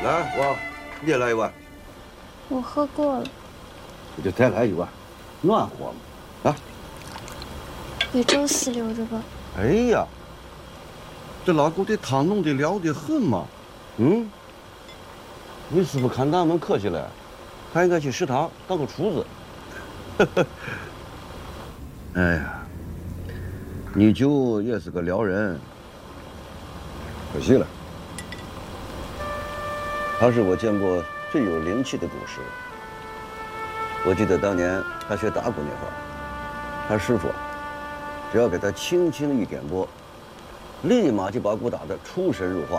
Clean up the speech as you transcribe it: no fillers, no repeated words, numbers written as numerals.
来，娃，你也来一碗。 我喝过了。 那就再来一碗，暖和嘛。啊。 给周四留着吧。 哎呀，这老狗的汤弄得了得很嘛。嗯。你师傅看咱们客气了，还应该去食堂当个厨子。哎呀，你舅也是个撩人，可惜了。他是我见过最有灵气的赌师。我记得当年他学打鼓那会儿，他师傅只要给他轻轻一点拨，立马就把鼓打得出神入化。